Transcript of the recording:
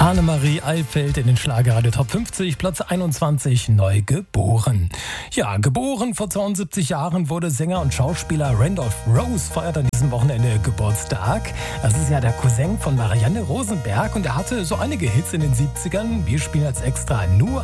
Annemarie Eilfeld in den Schlagerradio Top 50, Platz 21, neu geboren. Ja, geboren vor 72 Jahren wurde Sänger und Schauspieler Randolph Rose, feiert an diesem Wochenende Geburtstag. Das ist ja der Cousin von Marianne Rosenberg und er hatte so einige Hits in den 70ern. Wir spielen als extra nur